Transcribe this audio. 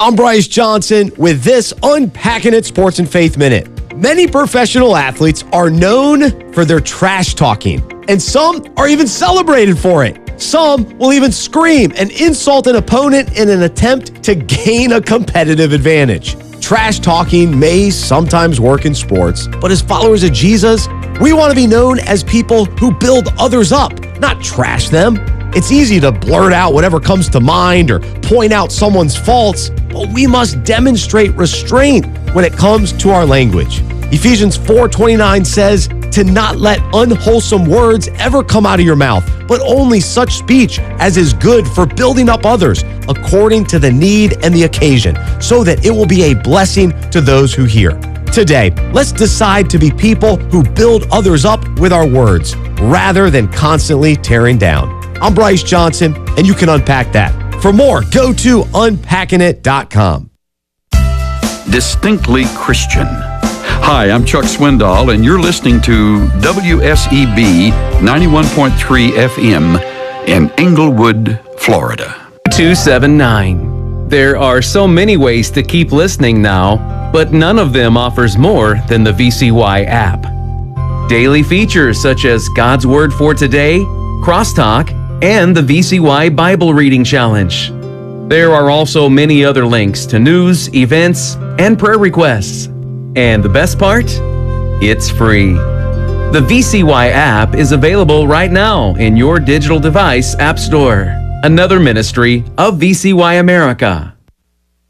I'm Bryce Johnson with this Unpacking It Sports and Faith Minute. Many professional athletes are known for their trash talking, and some are even celebrated for it. Some will even scream and insult an opponent in an attempt to gain a competitive advantage. Trash talking may sometimes work in sports, but as followers of Jesus, we want to be known as people who build others up, not trash them. It's easy to blurt out whatever comes to mind or point out someone's faults, but we must demonstrate restraint when it comes to our language. Ephesians 4:29 says to not let unwholesome words ever come out of your mouth, but only such speech as is good for building up others according to the need and the occasion, so that it will be a blessing to those who hear. Today, let's decide to be people who build others up with our words, rather than constantly tearing down. I'm Bryce Johnson, and you can unpack that. For more, go to unpackingit.com. Distinctly Christian. Hi, I'm Chuck Swindoll, and you're listening to WSEB 91.3 FM in Englewood, Florida. 279. There are so many ways to keep listening now, but none of them offers more than the VCY app. Daily features such as God's Word for Today, Crosstalk, and the VCY Bible Reading Challenge. There are also many other links to news, events, and prayer requests. And the best part? It's free. The VCY app is available right now in your digital device app store. Another ministry of VCY America.